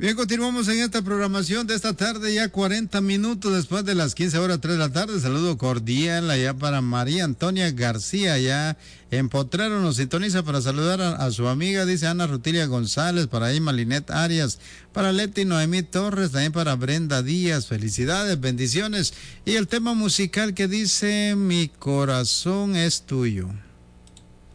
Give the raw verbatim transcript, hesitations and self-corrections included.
Bien, continuamos en esta programación de esta tarde, ya cuarenta minutos después de las quince horas, tres de la tarde. Saludo cordial allá para María Antonia García, allá en Potrero, nos sintoniza para saludar a, a su amiga, dice Ana Rutilia González, para ahí Malinet Arias, para Leti Noemí Torres, también para Brenda Díaz. Felicidades, bendiciones. Y el tema musical que dice Mi corazón es tuyo.